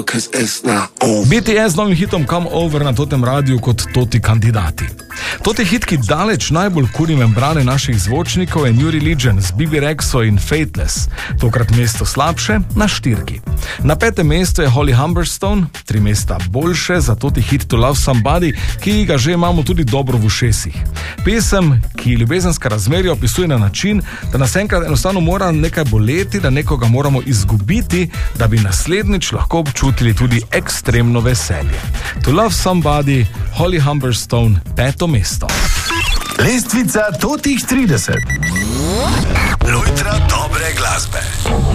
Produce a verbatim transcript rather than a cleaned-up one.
B T S z novim hitom Come Over na totem radiju kot toti kandidati. Toti hit, ki daleč najbolj kuri membrane naših zvočnikov, je New Religion z B B Rexo in Fateless. Tokrat mesto slabše na štirki. Na petem mestu je Holly Humberstone, tri mesta boljše za toti hit To Love Somebody, ki ga že imamo tudi dobro v ušesih. Pesem, ki ljubezenska razmerja opisuje na način, da nas enkrat enostavno mora nekaj boleti, da nekoga moramo izgubiti, da bi naslednjič lahko občutili tudi ekstremno veselje. To Love Somebody, Holly Humberstone, peto mesto. Lestvica totih trideset. Lojtra dobre glasbe.